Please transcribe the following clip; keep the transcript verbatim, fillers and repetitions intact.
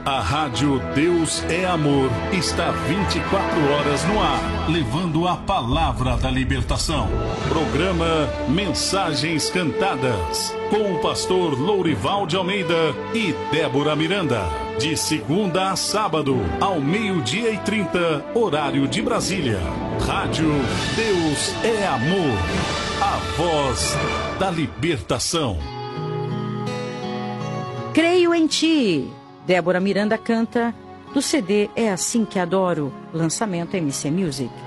A Rádio Deus é Amor está vinte e quatro horas no ar, levando a palavra da libertação. Programa Mensagens Cantadas, com o pastor Lourival de Almeida e Débora Miranda. De segunda a sábado, ao meio-dia e trinta, horário de Brasília. Rádio Deus é Amor, a voz da libertação. Creio em ti. Débora Miranda canta do C D É Assim Que Adoro, lançamento M C Music.